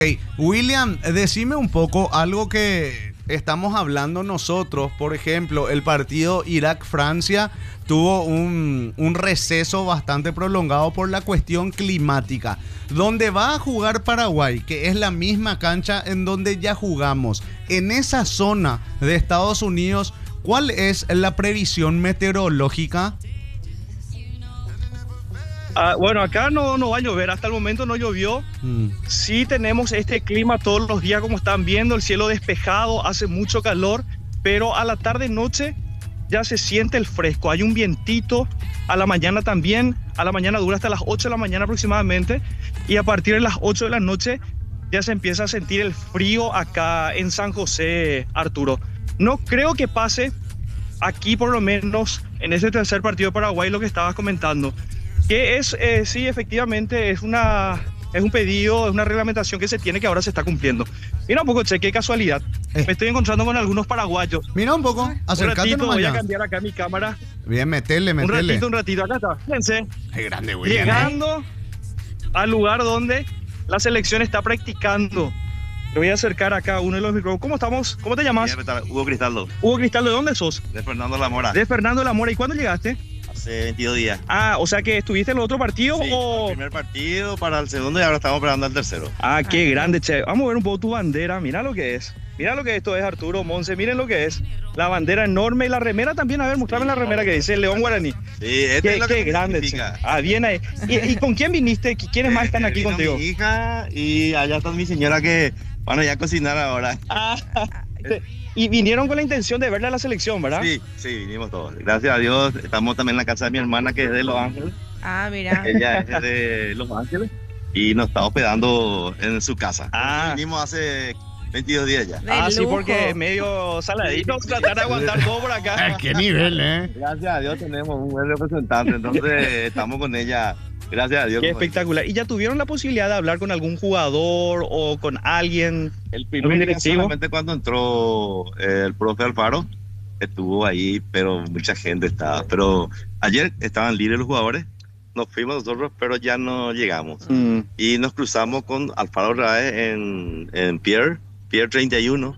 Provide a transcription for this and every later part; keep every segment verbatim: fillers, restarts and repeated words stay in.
Hey, William, decime un poco algo que estamos hablando nosotros. Por ejemplo, el partido Irak-Francia tuvo un, un receso bastante prolongado por la cuestión climática. Donde va a jugar Paraguay, que es la misma cancha en donde ya jugamos, en esa zona de Estados Unidos, ¿cuál es la previsión meteorológica? Ah, bueno, acá no, no va a llover, hasta el momento no llovió. Mm. Sí tenemos este clima todos los días, como están viendo, el cielo despejado, hace mucho calor, pero a la tarde-noche ya se siente el fresco, hay un vientito, a la mañana también, a la mañana dura hasta las ocho de la mañana aproximadamente, y a partir de las ocho de la noche ya se empieza a sentir el frío acá en San José, Arturo. No creo que pase aquí, por lo menos en este tercer partido de Paraguay, lo que estabas comentando. Que es, eh, sí, efectivamente, es, una, es un pedido, es una reglamentación que se tiene que ahora se está cumpliendo. Mira un poco, che, qué casualidad. Eh. Me estoy encontrando con algunos paraguayos. Mira un poco, Un acércate ratito, nomás voy a ya. cambiar acá mi cámara. Bien, metele, Un metele. ratito, un ratito, acá está. Fíjense, Qué grande, William. llegando al lugar donde la selección está practicando. Le voy a acercar acá a uno de los micrófonos. ¿Cómo estamos? ¿Cómo te llamas? Hugo Cristaldo, Hugo Cristal, ¿de dónde sos? de Fernando La Mora. De Fernando de la Mora. ¿Y cuándo llegaste? Hace veintidós días. Ah, o sea que estuviste en el otro partido Sí, o... el primer partido para el segundo y ahora estamos esperando al tercero. Ah, qué grande, che. Vamos a ver un poco tu bandera. Mira lo que es. Mira lo que esto es, Arturo, Monse. Miren lo que es. La bandera enorme y la remera también. A ver, mostrame la remera que dice León Guaraní. Sí, este Qué, es lo qué que grande, che. significa. Ah, bien ahí. ¿Y, y con quién viniste? ¿Quiénes más están Eh, aquí vino contigo? Mi hija y allá está mi señora que van a ya a cocinar ahora. Ah, y vinieron con la intención de verle a la selección, ¿verdad? Sí, sí, vinimos todos. Gracias a Dios, estamos también en la casa de mi hermana que es de Los Ángeles. Ah, mira. Ella es de Los Ángeles y nos está hospedando en su casa. Ah. Vinimos hace veintidós días ya. De Ah, sí, lujo. porque medio saladito, tratar de aguantar todo por acá. ¿Qué nivel, eh? Gracias a Dios tenemos un buen representante, entonces estamos con ella. Gracias a Dios. Qué espectacular. ¿Y ya tuvieron la posibilidad de hablar con algún jugador o con alguien? El ¿Algún primer día directivo? solamente cuando entró eh, el profe Alfaro, estuvo ahí, pero mucha gente estaba. Pero ayer estaban libres los jugadores, nos fuimos nosotros, pero ya no llegamos. Mm. Y nos cruzamos con Alfaro otra vez en, en Pier, Pier treinta y uno.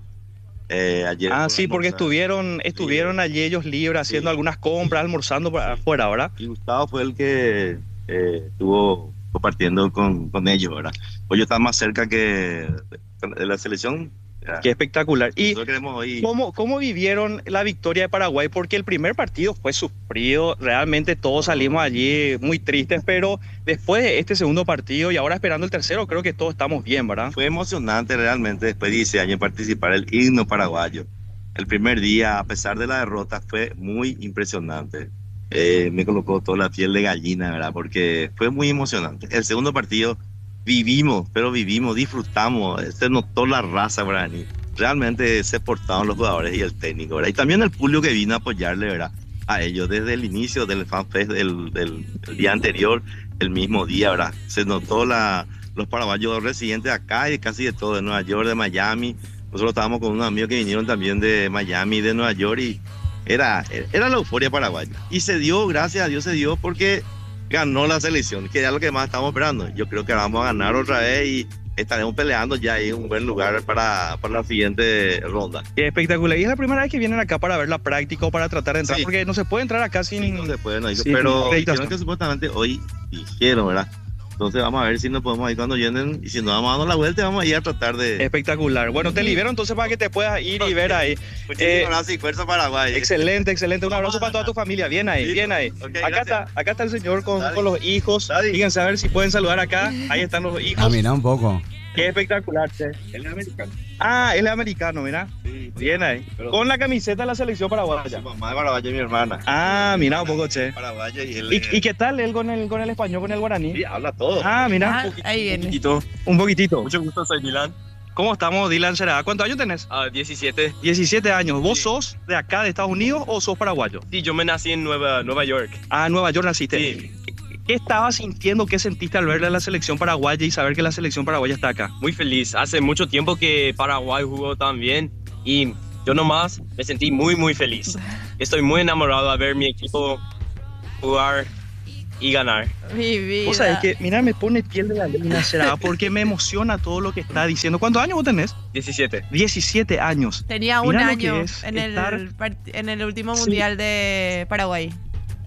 Eh, ayer Ah, por sí, porque almorzar. estuvieron, estuvieron allí ellos libres haciendo Sí. algunas compras, almorzando por afuera, ¿verdad? Y Gustavo fue el que eh, estuvo compartiendo con, con ellos, ¿verdad? Pues yo estaba más cerca que de la selección. Ya. Qué espectacular. ¿Y Nosotros queremos hoy. cómo, cómo vivieron la victoria de Paraguay? Porque el primer partido fue sufrido, realmente todos salimos allí muy tristes, pero después de este segundo partido y ahora esperando el tercero, creo que todos estamos bien, ¿verdad? Fue emocionante realmente después de diez años participar el himno paraguayo. El primer día, a pesar de la derrota, fue muy impresionante. Eh, me colocó toda la piel de gallina, ¿verdad? Porque fue muy emocionante. El segundo partido vivimos, pero vivimos, disfrutamos. Se notó la raza, ¿verdad? Y realmente se portaron los jugadores y el técnico, ¿verdad? Y también el público que vino a apoyarle, ¿verdad? A ellos desde el inicio del FanFest del, del, del día anterior, el mismo día, ¿verdad? Se notó la, los paraguayos residentes acá y casi de todo, de Nueva York, de Miami. Nosotros estábamos con unos amigos que vinieron también de Miami y de Nueva York y era, era la euforia paraguaya. Y se dio, gracias a Dios se dio porque ganó la selección, que era lo que más estábamos esperando. Yo creo que vamos a ganar otra vez y estaremos peleando ya ahí un buen lugar para, para la siguiente ronda. Qué espectacular. Y es la primera vez que vienen acá para ver la práctica o para tratar de entrar, Sí. porque no se puede entrar acá sin... Sí, no se puede, no hizo, Sí, pero acreditación. dijeron que supuestamente hoy dijeron, ¿verdad? Entonces vamos a ver si nos podemos ir cuando llenen y si nos vamos dando la vuelta vamos a ir a tratar de... Espectacular. Bueno, te libero entonces para que te puedas ir y ver ahí. Muchísimas Eh, gracias y fuerza Paraguay. Excelente, excelente. Un abrazo para toda tu familia. Bien ahí, Listo. bien ahí. Ok, acá, gracias. está, acá está el señor con, Dale. con los hijos. Dale. Fíjense a ver si pueden saludar acá. Ahí están los hijos. Ah, mira un poco. Qué espectacular, che. Él es americano. Ah, él es americano, mira. Sí, Bien ahí. Pero- Con la camiseta de la selección Su paraguaya. mamá de Paraguay es mi hermana. Ah, mira un poco, che. Paraguaya y él ¿Y, es- y qué tal él con el, con el español, con el guaraní? Sí, habla todo. Ah, mira. Ah, ahí viene. Un poquitito. Mucho gusto, soy Milan. ¿Cómo estamos, Dylan Será? ¿Cuántos años tenés? Ah, diecisiete. diecisiete años. ¿Vos Sí. sos de acá, de Estados Unidos, o sos paraguayo? Sí, yo me nací en Nueva, Nueva York. Ah, Nueva York naciste. Sí. ¿Qué, qué estabas sintiendo, qué sentiste al ver a la selección paraguaya y saber que la selección paraguaya está acá? Muy feliz. Hace mucho tiempo que Paraguay jugó tan bien y yo nomás me sentí muy, muy feliz. Estoy muy enamorado de ver mi equipo jugar y ganar. Mi vida. Vos sabés que, mira, me pone piel de gallina, será, porque me emociona todo lo que está diciendo. ¿Cuántos años vos tenés? diecisiete. diecisiete años. Tenía un Mirá lo que año es en, el, estar- part- en el último Sí. mundial de Paraguay.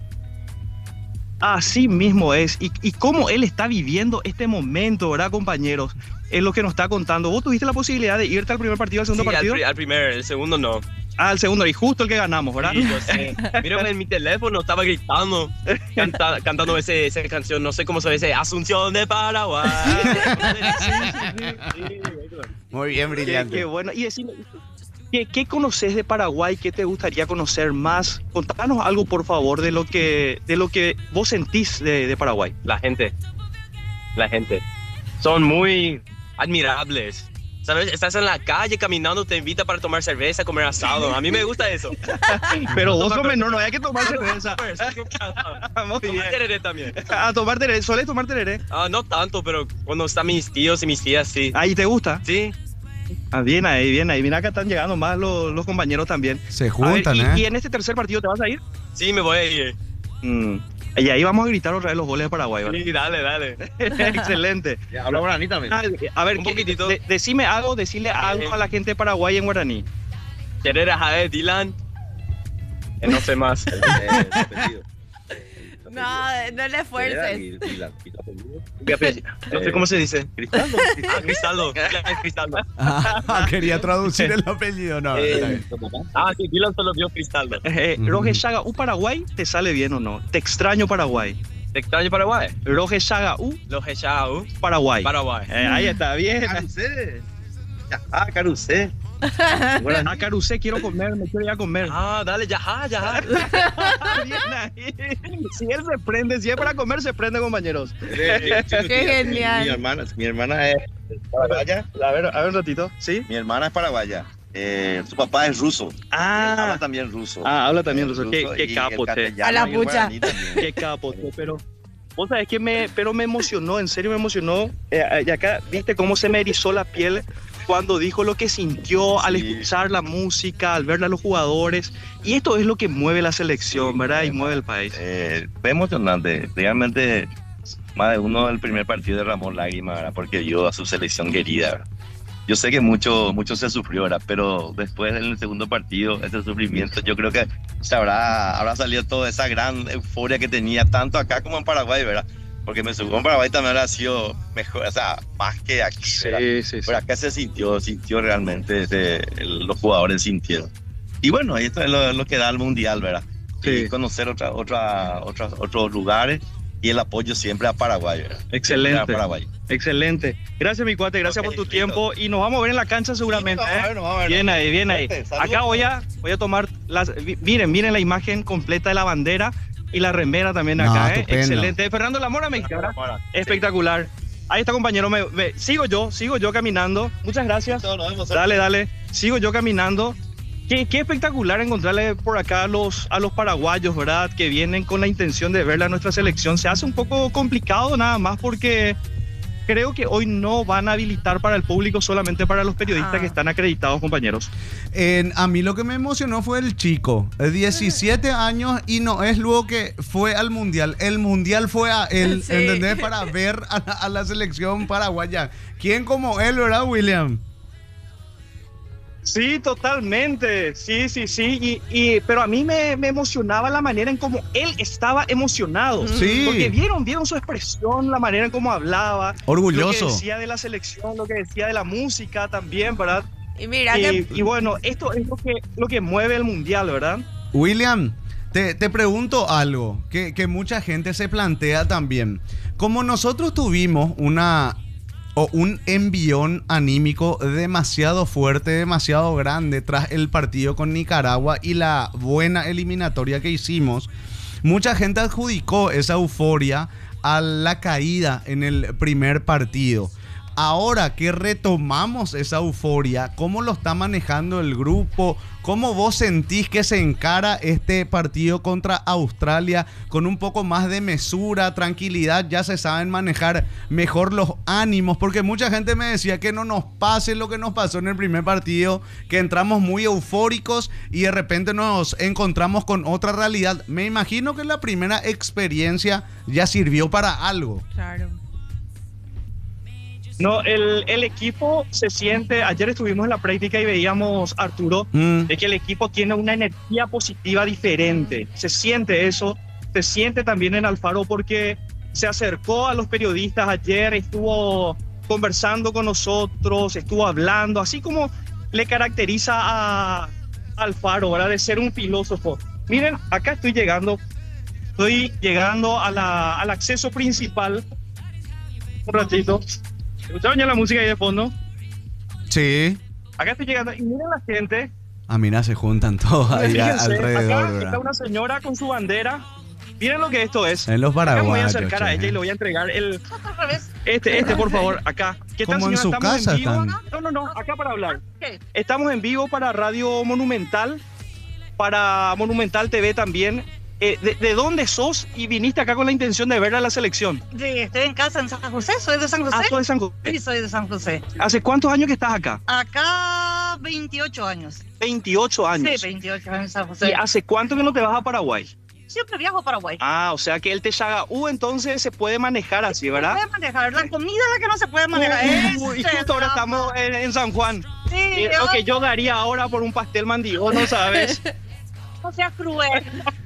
Así mismo es. Y, y cómo él está viviendo este momento, ¿verdad, compañeros? Es lo que nos está contando. ¿Vos tuviste la posibilidad de irte al primer partido, al segundo Sí, al, partido? pri- al primer, el segundo no. Ah, al segundo, y justo el que ganamos, ¿verdad? Sí, yo sé. Mira, en mi teléfono estaba gritando, canta- cantando ese, esa canción, no sé cómo se dice, Asunción de Paraguay. Muy bien, Qué, brillante. qué bueno. Y decime, ¿qué, ¿qué conoces de Paraguay? ¿Qué te gustaría conocer más? Contanos algo, por favor, de lo que, de lo que vos sentís de, de Paraguay. La gente, la gente, son muy admirables. ¿Sabes? Estás en la calle caminando, te invita para tomar cerveza, comer asado. A mí me gusta eso. Pero vos sos menor, no hay que tomar cerveza. Muy bien. Tomar tereré también. A tomar tereré. ¿Sueles tomar tereré? Ah, no tanto, pero cuando están mis tíos y mis tías, sí. Ahí te gusta. Sí, Ah, bien ahí, bien ahí. Mira, acá están llegando más los, los compañeros también. Se A juntan, ver, y, ¿eh? y en este tercer partido te vas a ir? sí, me voy a ir. Mm. Y ahí vamos a gritar otra vez los goles de Paraguay, ¿verdad? Sí, dale, dale. Excelente. Habla guaraní también. Ah, A ver, Un ¿qué- poquitito. de- decime algo, decirle algo a la gente de Paraguay en guaraní. ¿Querer a Jae Dylan? Eh, no sé más. No, no le esfuerces. No sé cómo se dice. Cristaldo. Ah, Cristaldo. Dylan es Cristaldo. Ah, quería traducir el apellido, no. está bien. Ah, sí, Dylan solo vio Cristaldo. Eh, Ujú. Roge Chaga, ¿u Paraguay te sale bien o no? Te extraño Paraguay. ¿Te extraño Paraguay? Roge Chaga, ¿u Los Hechau, Paraguay? Paraguay. Eh, ahí está, bien. Carusé. Ah, Carusé. Bueno, a Carusé quiero comer, me quiero ir a comer. Ah, dale, ya, ya. Bien ahí. Si él se prende, si es para comer, se prende, compañeros. Qué genial. Mi hermana, mi hermana es paraguaya. A ver, a ver un ratito. ¿Sí? Mi hermana es paraguaya. Eh, su papá es ruso. Él habla Ah, también ruso. ah habla también ruso. Ruso Qué, qué y capo, el te. castellano A la y el pucha. guaraní también. Qué capo, te. Pero vos sabés que me, pero me emocionó, en serio me emocionó. Eh, y acá, viste cómo se me erizó la piel cuando dijo lo que sintió al Sí. escuchar la música, al ver a los jugadores. Y esto es lo que mueve la selección, ¿verdad? Y mueve el país. Eh, fue emocionante. Realmente, más de uno del primer partido derramó lágrimas, ¿verdad? Porque vio a su selección querida, ¿verdad? Yo sé que mucho, mucho se sufrió, ¿verdad? Pero después en el segundo partido, ese sufrimiento, yo creo que se habrá, habrá salido toda esa gran euforia que tenía, tanto acá como en Paraguay, ¿verdad? Porque me supongo en Paraguay también habrá sido mejor, o sea, más que aquí, ¿verdad? sí, sí. Pero acá se sintió, sintió realmente, ese- el- los jugadores sintieron. Y bueno, ahí esto es lo, lo que da el Mundial, ¿verdad? Sí. Y conocer otra, otra, otras- otros lugares y el apoyo siempre a Paraguay, ¿verdad? Excelente. Siempre a Paraguay. Excelente. Gracias, mi cuate, gracias Ok, por tu listo. tiempo y nos vamos a ver en la cancha seguramente. Sí, nos vamos a ¿eh? ver, nos vamos a ver. Bien ahí, bien ahí. Saludos. Acá voy a, voy a tomar las. vi- Miren, miren la imagen completa de la bandera y la remera también No, acá. ¿eh? estupendo. Excelente. Fernando Lamora me dijiste, ¿verdad? Espectacular. Ahí está, compañero. Me, me- sigo yo, sigo yo caminando. Muchas gracias. Listo, nos vemos. Dale, dale. Sigo yo caminando. Qué, qué espectacular encontrarle por acá a los, a los paraguayos, ¿verdad? Que vienen con la intención de verla a nuestra selección. Se hace un poco complicado nada más porque creo que hoy no van a habilitar para el público, solamente para los periodistas Ah. que están acreditados, compañeros. En- a mí lo que me emocionó fue el chico, eh, diecisiete años y no es luego que fue al mundial, el mundial fue a él, Sí. ¿entendés? Para ver a la, a la selección paraguaya. ¿Quién como él, verdad, William? Sí, totalmente. Sí, sí, sí. Y, y- pero a mí me, me emocionaba la manera en cómo él estaba emocionado. Sí. Porque vieron, vieron su expresión, la manera en cómo hablaba. Lo que Orgulloso. decía de la selección, lo que decía de la música también, ¿verdad? Y mira Y, que y bueno, esto es lo que, lo que mueve el mundial, ¿verdad? William, te, te pregunto algo que, que mucha gente se plantea también. Como nosotros tuvimos una o un envión anímico demasiado fuerte, demasiado grande tras el partido con Nicaragua y la buena eliminatoria que hicimos, mucha gente adjudicó esa euforia a la caída en el primer partido. Ahora que retomamos esa euforia, ¿cómo lo está manejando el grupo? ¿Cómo vos sentís que se encara este partido contra Australia con un poco más de mesura, tranquilidad? Ya se saben manejar mejor los ánimos, porque mucha gente me decía que no nos pase lo que nos pasó en el primer partido, que entramos muy eufóricos y de repente nos encontramos con otra realidad. Me imagino que la primera experiencia ya sirvió para algo. Claro. No, el, el equipo se siente, ayer estuvimos en la práctica y veíamos, Arturo, Mm. de que el equipo tiene una energía positiva diferente. Se siente eso, se siente también en Alfaro porque se acercó a los periodistas ayer, estuvo conversando con nosotros, estuvo hablando, así como le caracteriza a Alfaro, ¿verdad? De ser un filósofo. Miren, acá estoy llegando, estoy llegando a la, al acceso principal. Un ratito. ¿Escucharon ya la música ahí de fondo? Sí. Acá estoy llegando y miren la gente. Ah, mira, se juntan todos ahí Fíjense, alrededor, acá ¿verdad? está una señora con su bandera. Miren lo que esto es. En los Acá me voy a paraguayos. acercar a che. ella y le voy a entregar el... Este, este, por favor, acá. ¿Qué tal, Como en señora? su Estamos casa en vivo. están. No, no, no, acá para hablar. Estamos en vivo para Radio Monumental, para Monumental T V también. Eh, de, ¿De dónde sos y viniste acá con la intención de ver a la selección? Sí, estoy en casa en San José, soy de San José. Ah, sos de San José. Sí, soy de San José. ¿Hace cuántos años que estás acá? Acá veintiocho años. veintiocho años. Sí, veintiocho años en San ¿Y José. hace cuánto que no te vas a Paraguay? Siempre viajo a Paraguay. Ah, o sea que el Texagaú entonces se puede manejar así, ¿verdad? Se puede manejar, la comida es la que no se puede manejar. Uy, y Ese justo ahora es la- estamos en, en San Juan. Sí, Eh, Lo que yo daría ahora por un pastel mandigo, ¿no sabes? no seas cruel.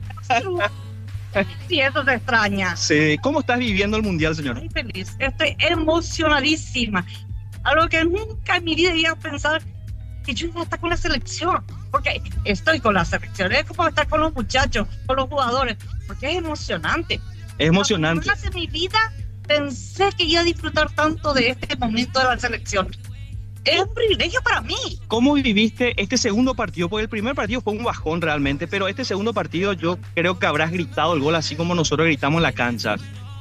Sí, eso te extraña. Sí. ¿Cómo estás viviendo el Mundial, señor? Estoy feliz, estoy emocionadísima. Algo que nunca en mi vida iba a pensar que yo iba a estar con la selección. Porque estoy con la selección, es como estar con los muchachos, con los jugadores, porque es emocionante. Es emocionante. Jamás en mi vida pensé que iba a disfrutar tanto de este momento de la selección. Es un privilegio para mí. ¿Cómo viviste este segundo partido? Porque el primer partido fue un bajón realmente, pero este segundo partido yo creo que habrás gritado el gol así como nosotros gritamos en la cancha.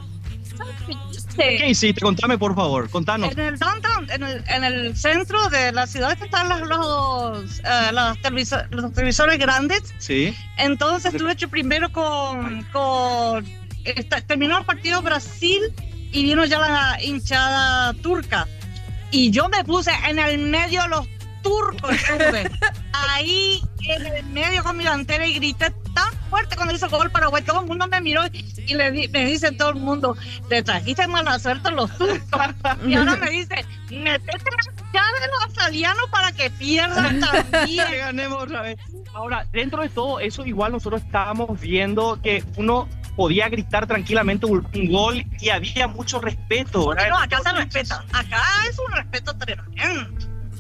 ¿Qué hiciste? Contame, por favor, contanos. En el downtown, en el, en el centro de la ciudad que están los, los, eh, los, televisor- los televisores grandes. Sí. Entonces estuve hecho primero con... con esta- terminó el partido Brasil y vino ya la hinchada turca. Y yo me puse en el medio de los turcos, estuve ahí en el medio con mi delantera y grité tan fuerte cuando hizo gol Paraguay. Todo el mundo me miró y le di- me dice todo el mundo, te trajiste mala suerte a los turcos. Y ahora me dice, metete ya de los australianos para que pierdan Que también. ganemos otra vez. Ahora, dentro de todo eso, igual nosotros estábamos viendo que uno podía gritar tranquilamente un, un gol y había mucho respeto, ¿verdad? No, acá se respeta. Acá es un respeto tremendo.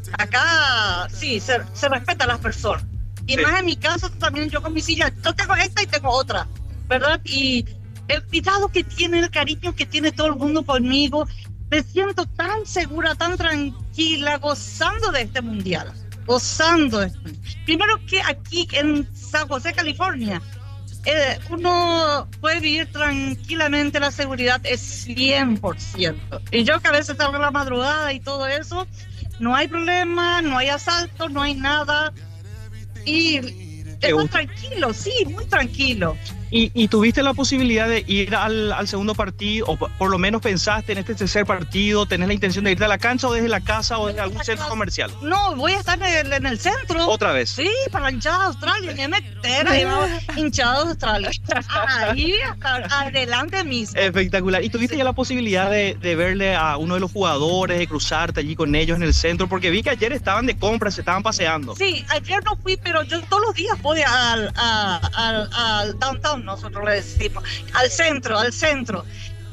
Acá sí, se, se respeta a las personas. Y Sí. más en mi caso también yo con mi silla, yo tengo esta y tengo otra, ¿verdad? Y el cuidado que tiene, el cariño que tiene todo el mundo conmigo, me siento tan segura, tan tranquila, gozando de este mundial. Gozando de este mundial. Primero que aquí en San José, California, eh, uno puede vivir tranquilamente, la seguridad es cien por ciento. Y yo que a veces salgo a la madrugada y todo eso, no hay problema, no hay asalto, no hay nada. Y estoy gusto. tranquilo, sí, muy tranquilo. ¿Y, y tuviste la posibilidad de ir al, al segundo partido, o por, por lo menos pensaste en este tercer partido, tenés la intención de irte a la cancha o desde la casa o desde algún centro comercial? No, voy a estar en el, en el centro. Otra vez. Sí, para la hinchada de Australia, me meter ahí, ¿no? Hinchada de Australia. Ahí hasta adelante mismo. Espectacular. ¿Y tuviste ya la posibilidad de, de verle a uno de los jugadores, de cruzarte allí con ellos en el centro? Porque vi que ayer estaban de compras, se estaban paseando. Sí, ayer no fui, pero yo todos los días voy al, a- al, al downtown, nosotros le decimos, al centro, al centro.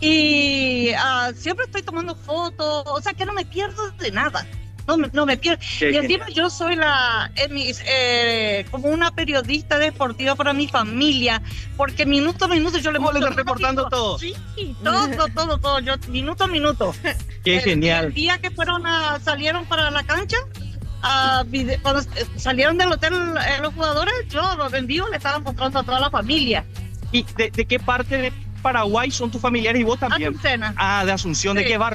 Y ah, siempre estoy tomando fotos, o sea que no me pierdo de nada. No me, no me pierdo. Qué Y encima yo soy la, en mis, eh, como una periodista deportiva para mi familia, porque minuto a minuto yo le ¿Cómo le muestro estás reportando todo? Sí, todo, todo, todo. Yo minuto a minuto. Qué El- genial. El día que fueron a, salieron para la cancha, a vide- cuando eh, salieron del hotel eh, los jugadores, yo en vivo le estaba mostrando a toda la familia. ¿Y de, de qué parte de Paraguay son tus familiares y vos también? Azucena. Ah, de Asunción. ¿De Sí. qué barrio?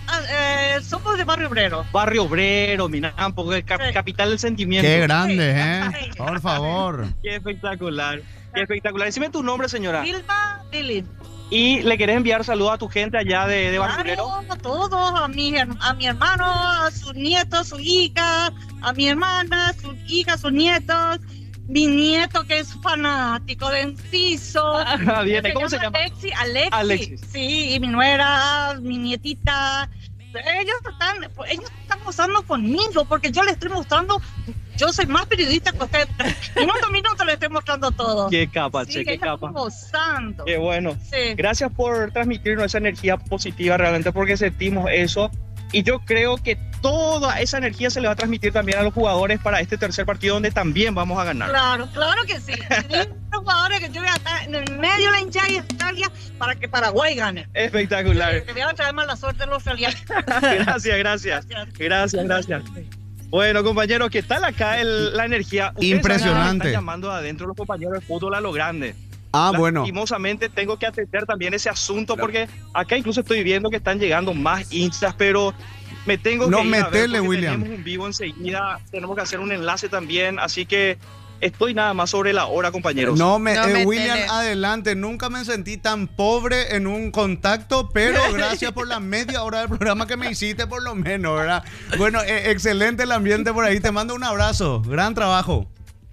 eh, somos de Barrio Obrero. Barrio Obrero, Minampo, cap- Sí. capital del sentimiento. Qué grande, Sí. ¿eh? Por favor. Qué espectacular. Qué espectacular. Decime tu nombre, señora. Vilma Lili. Y le querés enviar saludos a tu gente allá de, de Barrio Obrero. Claro, a todos, a mi, her- a mi hermano, a sus nietos, su hija, a mi hermana, sus hijas, sus nietos, mi nieto que es fanático de Enciso. Ah, bien. ¿Cómo se llama? Alexi, Alexi. Alexis. Sí, y mi nuera, mi nietita. Ellos están, ellos están gozando conmigo porque yo les estoy mostrando, yo soy más periodista que ustedes. Minuto a minuto les estoy mostrando todo. Qué capa, Sí, che, que qué ellos capa. están gozando. Qué bueno. Sí. Gracias por transmitirnos esa energía positiva realmente porque sentimos eso. Y yo creo que toda esa energía se le va a transmitir también a los jugadores para este tercer partido donde también vamos a ganar. Claro, claro que sí. Hay jugadores que yo voy a estar en el medio de la hinchada de Italia para que Paraguay gane. Espectacular. Que le van a traer más la suerte de los australianos. Gracias, gracias. Gracias, gracias. Bueno, compañeros, ¿qué tal acá el- la energía? Ustedes Impresionante. están llamando adentro los compañeros de fútbol a lo grande. Ah, bueno. Lastimosamente tengo que atender también ese asunto porque acá incluso estoy viendo que están llegando más hinchas, pero me tengo No, que ir a ver metele, porque William. tenemos un vivo enseguida, tenemos que hacer un enlace también, así que estoy nada más sobre la hora, compañeros. No, me, No, eh, métele. William, adelante. Nunca me sentí tan pobre en un contacto, pero gracias por la media hora del programa que me hiciste, por lo menos, ¿verdad? Bueno, eh, excelente el ambiente por ahí. Te mando un abrazo. Gran trabajo.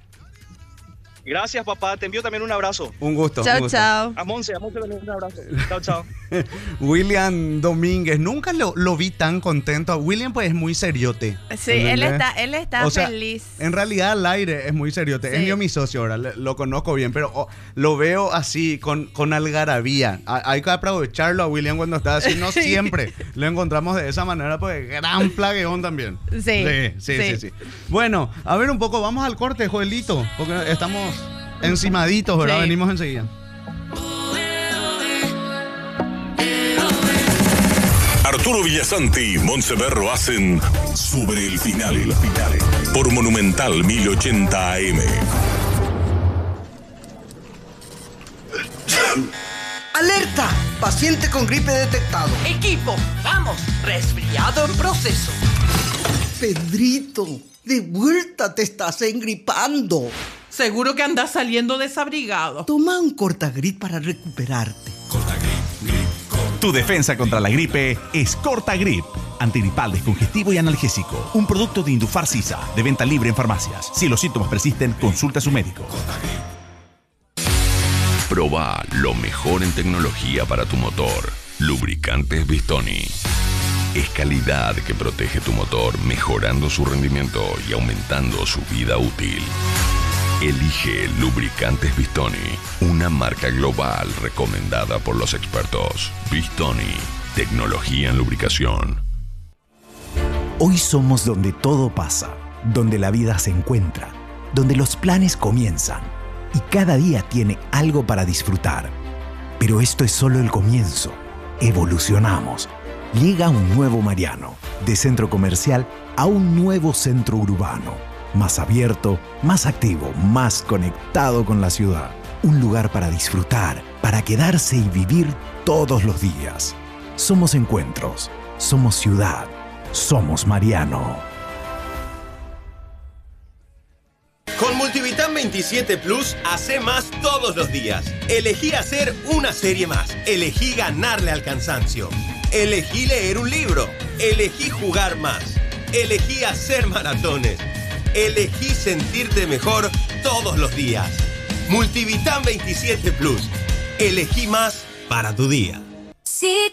Gracias, papá, te envío también un abrazo. Un gusto. un Chao, gusto. chao. A Monse, a Monse también un abrazo. Chao, chao. William Domínguez, nunca lo, lo vi tan contento. William, pues, es muy seriote. Sí, él ¿entendés? está, él está O sea, feliz. En realidad, al aire es muy seriote. Sí. Es mío mi socio ahora, le- lo conozco bien, pero oh, lo veo así, con, con algarabía. A- hay que aprovecharlo a William cuando está así. No siempre lo encontramos de esa manera, pues gran plagueón también. Sí, Sí, sí, sí, sí. sí. Bueno, a ver un poco, vamos al corte, Joelito, porque estamos encimaditos, ¿verdad? Sí. Venimos enseguida. Arturo Villasanti y Montse Berro hacen Sobre el Final, el final por Monumental mil ochenta A M. ¡Alerta! Paciente con gripe detectado. Equipo, vamos, resfriado en proceso. Pedrito, de vuelta te estás engripando. Seguro que andas saliendo desabrigado. Toma un Cortagrip para recuperarte. Tu defensa contra la gripe es Cortagrip. Antigripal, descongestivo y analgésico. Un producto de Indufar Sisa, de venta libre en farmacias. Si los síntomas persisten, consulta a su médico. Proba lo mejor en tecnología para tu motor. Lubricantes Bistoni. Es calidad que protege tu motor, mejorando su rendimiento y aumentando su vida útil. Elige Lubricantes Bistoni, una marca global recomendada por los expertos. Bistoni, tecnología en lubricación. Hoy somos donde todo pasa, donde la vida se encuentra, donde los planes comienzan y cada día tiene algo para disfrutar. Pero esto es solo el comienzo. Evolucionamos. Llega un nuevo Mariano, de centro comercial a un nuevo centro urbano. Más abierto, más activo, más conectado con la ciudad. Un lugar para disfrutar, para quedarse y vivir todos los días. Somos encuentros, somos ciudad, somos Mariano. Con Multivitam veintisiete Plus, hace más todos los días. Elegí hacer una serie más. Elegí ganarle al cansancio. Elegí leer un libro. Elegí jugar más. Elegí hacer maratones. Elegí sentirte mejor todos los días. Multivitam veintisiete Plus. Elegí más para tu día. Si